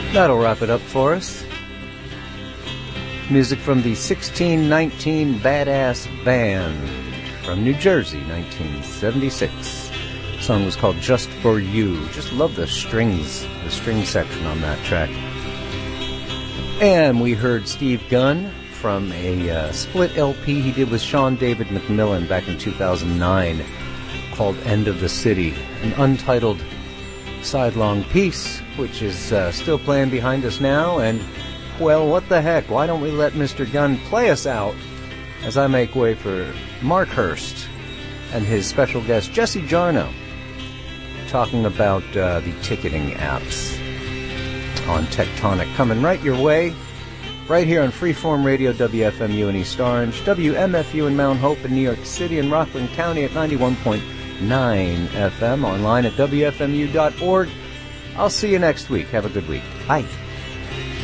That'll wrap it up for us. Music from the 1619 Badass Band from New Jersey, 1976. The song was called Just For You. Just love the string section on that track. And we heard Steve Gunn from a split LP he did with Sean David McMillan back in 2009 called End of the City, an untitled sidelong piece, which is still playing behind us now. And, well, what the heck, why don't we let Mr. Gunn play us out as I make way for Mark Hurst and his special guest, Jesse Jarno, talking about the ticketing apps on Tectonic. Coming right your way, right here on Freeform Radio, WFMU in East Orange, WMFU in Mount Hope in New York City, and Rockland County at 91.9 FM, online at WFMU.org. I'll see you next week. Have a good week. Bye.